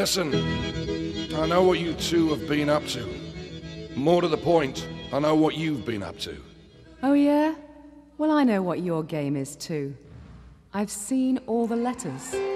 Listen, I know what you two have been up to. More to the point, I know what you've been up to. Oh yeah? Well, I know what your game is too. I've seen all the letters.